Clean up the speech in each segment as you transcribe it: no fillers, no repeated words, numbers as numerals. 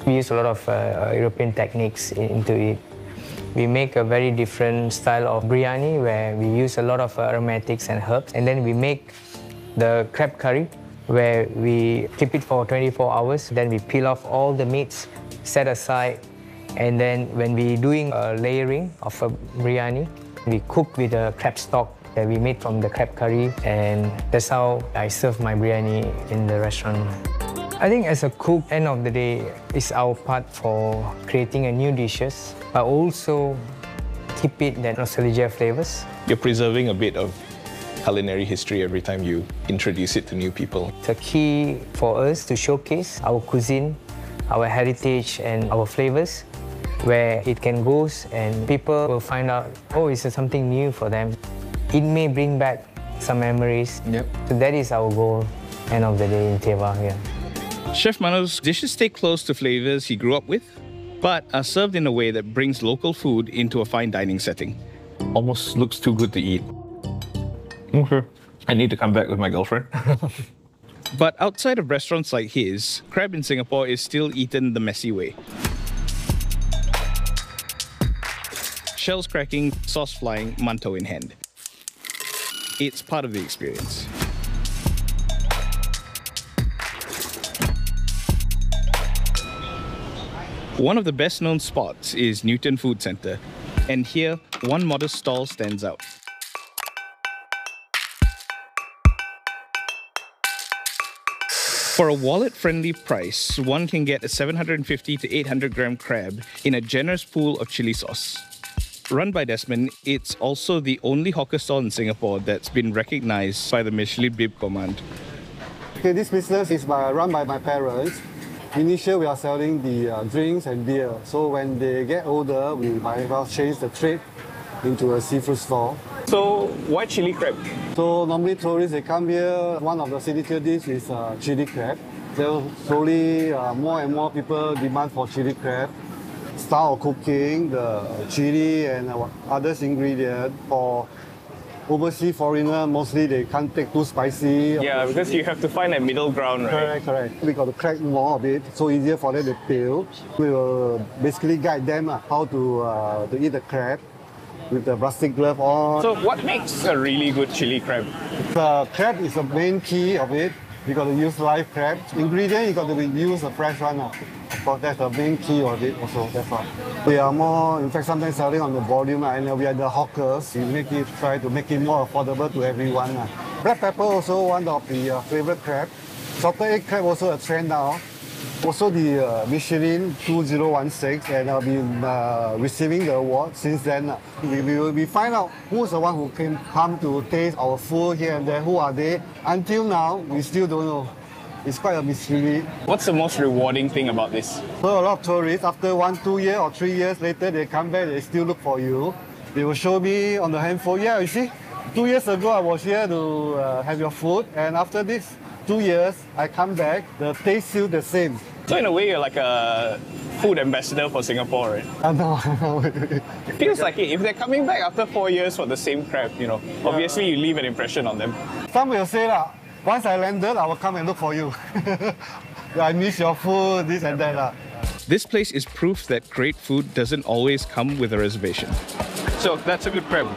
We use a lot of European techniques into it. We make a very different style of biryani where we use a lot of aromatics and herbs. And then we make the crab curry where we keep it for 24 hours. Then we peel off all the meats, set aside. And then when we're doing a layering of a biryani, we cook with the crab stock that we made from the crab curry. And that's how I serve my biryani in the restaurant. I think as a cook, end of the day, it's our part for creating a new dishes, but also keep it that nostalgia flavors. You're preserving a bit of culinary history every time you introduce it to new people. It's a key for us to showcase our cuisine, our heritage and our flavors, where it can go and people will find out, oh, it's something new for them. It may bring back some memories. Yep. So that is our goal, end of the day in Teva. Yeah. Chef Mano's dishes stay close to flavors he grew up with, but are served in a way that brings local food into a fine dining setting. Almost looks too good to eat. Okay. I need to come back with my girlfriend. But outside of restaurants like his, crab in Singapore is still eaten the messy way. Shells cracking, sauce flying, mantou in hand. It's part of the experience. One of the best-known spots is Newton Food Centre, and here, one modest stall stands out. For a wallet-friendly price, one can get a 750 to 800 gram crab in a generous pool of chili sauce. Run by Desmond, it's also the only hawker stall in Singapore that's been recognized by the Michelin Bib Command. Okay, this business is run by my parents. Initially, we are selling the drinks and beer. So when they get older, we might well change the trade into a seafood store. So why chili crab? So normally tourists, they come here, one of the signature dishes is chili crab. So slowly, more and more people demand for chili crab. Style of cooking, the chili and other ingredients for overseas foreigner, mostly they can't take too spicy. Yeah, because you have to find a middle ground, right? Correct. We got to crack more of it, so easier for them to peel. We will basically guide them how to eat the crab with the plastic glove on. So what makes a really good chili crab? The crab is the main key of it. You got to use live crab. Ingredient, you got to use a fresh one. Of course, that's the main key of it also, that's all. We are more, in fact, sometimes selling on the volume, and we are the hawkers. We try to make it more affordable to everyone. Black pepper also one of the favorite crab. Salted egg crab also a trend now. Also the Michelin 2016, and I've been receiving the award since then. We find out who's the one who can come to taste our food here and there, who are they. Until now, we still don't know. It's quite a mystery. What's the most rewarding thing about this? So a lot of tourists, after 1, 2 years or 3 years later, they come back, they still look for you. They will show me on the handphone, yeah, you see, 2 years ago I was here to have your food, and after this 2 years, I come back, the taste still the same. So in a way, you're like a food ambassador for Singapore, right? No. It feels like it. If they're coming back after 4 years for the same crab, obviously you leave an impression on them. Some will say, once I landed, I will come and look for you. I miss your food, this and that. This place is proof that great food doesn't always come with a reservation. So that's a good crab.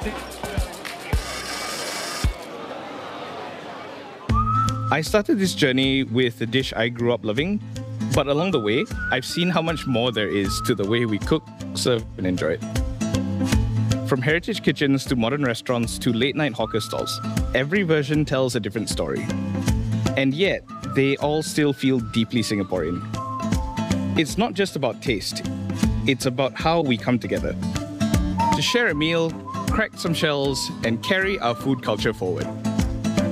I started this journey with the dish I grew up loving, but along the way, I've seen how much more there is to the way we cook, serve, and enjoy it. From heritage kitchens to modern restaurants to late-night hawker stalls, every version tells a different story. And yet, they all still feel deeply Singaporean. It's not just about taste, it's about how we come together to share a meal, crack some shells, and carry our food culture forward.